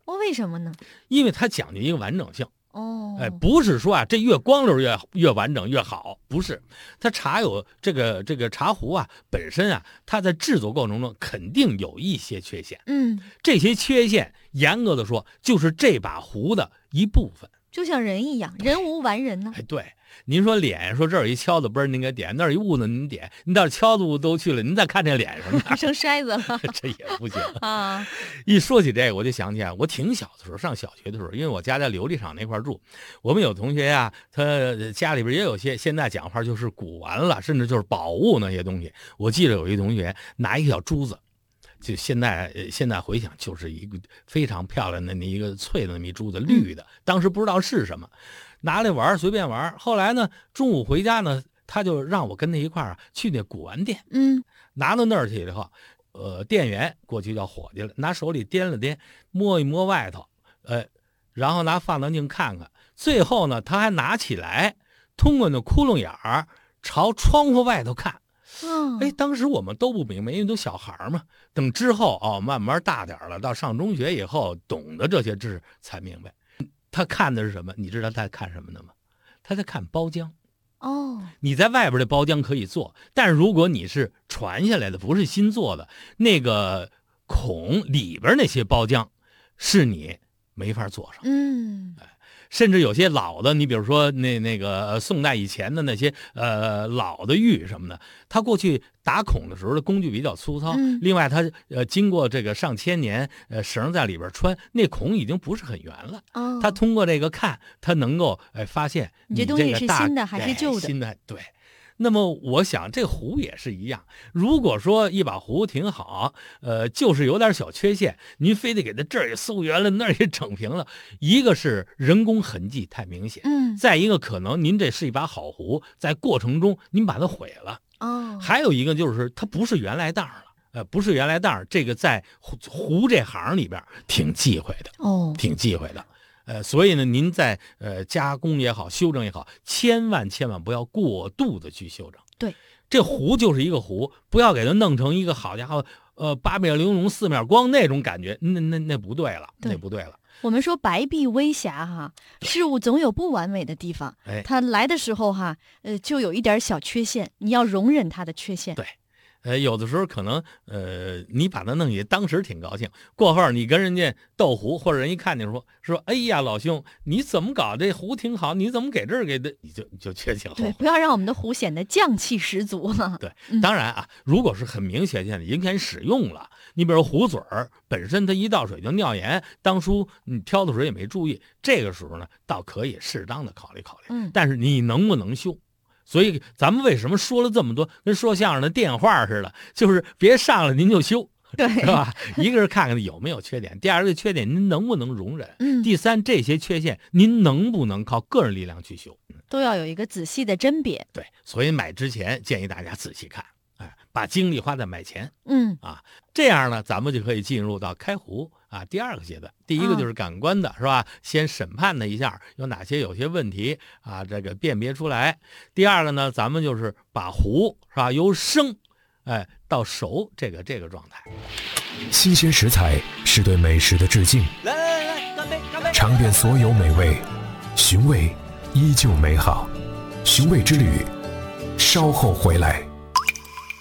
为什么呢？ 因为它讲究一个完整性。不是说这越光溜越完整越好，不是。它茶有这个茶壶本身它在制作过程中肯定有一些缺陷。这些缺陷严格的说就是这把壶的一部分。 就像人一样，人无完人呢。 对，您说脸，说这儿有一敲子杯您给点，那儿一痦子您点，您到敲子痦都去了，您再看这脸什么的， 成筛子了， 这也不行啊！一说起这个，我就想起来，我挺小的时候，上小学的时候，因为我家在琉璃厂那块住，我们有同学他家里边也有些现在讲话就是古玩了，甚至就是宝物那些东西。我记得有一同学拿一个小珠子。就现在回想，就是一个非常漂亮的那一个脆的那么一珠子，绿的，当时不知道是什么，拿来玩随便玩。后来呢，中午回家呢，他就让我跟他一块儿去那古玩店，拿到那儿去以后，店员过去叫伙计了，拿手里掂了掂，摸一摸外头，然后拿放大镜看看，最后呢，他还拿起来，通过那窟窿眼儿朝窗户外头看。当时我们都不明白，因为都小孩嘛。等之后慢慢大点了，到上中学以后，懂得这些知识才明白。他看的是什么？你知道他在看什么呢吗？他在看包浆。你在外边的包浆可以做，但是如果你是传下来的，不是新做的，那个孔里边那些包浆，是你没法做上。甚至有些老的，你比如说那个宋代以前的那些老的玉什么的，它过去打孔的时候的工具比较粗糙，另外它经过这个上千年绳在里边穿，那孔已经不是很圆了。它通过这个看，它能够发现你这东西是新的还是旧的。 新的，对。那么我想这壶也是一样，如果说一把壶挺好，就是有点小缺陷，您非得给它这儿也搜圆了，那儿也整平了，一个是人工痕迹太明显，再一个可能您这是一把好壶，在过程中您把它毁了，还有一个就是它不是原来当了。不是原来当，这个在壶这行里边挺忌讳的，挺忌讳的。所以呢，您在加工也好，修正也好，千万不要过度的去修正。 对， 这壶就是一个壶，不要给它弄成一个好家伙，八面玲珑四面光那种感觉，那不对了，那不对了。 我们说白璧微瑕事物总有不完美的地方，它来的时候就有一点小缺陷，你要容忍它的缺陷。 对。有的时候可能你把它弄起，当时挺高兴，过后你跟人家斗壶，或者人一看见说哎呀老兄，你怎么搞，这壶挺好，你怎么给这儿给的，你就缺钱。 对，不要让我们的壶显得匠气十足。 对，当然如果是很明显的应该使用了，你比如壶嘴儿本身它一倒水就尿盐，当初你挑的时候也没注意，这个时候呢倒可以适当的考虑考虑，但是你能不能修？所以咱们为什么说了这么多，跟说相声的电话似的，就是别上来您就修， 对， 是吧？一个是看看有没有缺点，第二个缺点您能不能容忍，第三这些缺陷您能不能靠个人力量去修， 都要有一个仔细的甄别。 对，所以买之前建议大家仔细看，把精力花在买前，这样呢，咱们就可以进入到开壶第二个阶段。第一个就是感官的，是吧？先审判它一下，有哪些有些问题这个辨别出来。第二个呢，咱们就是把壶是吧，由生到熟这个状态。 新鲜食材是对美食的致敬。 来，干杯！ 尝遍所有美味，寻味依旧美好。寻味之旅，稍后回来。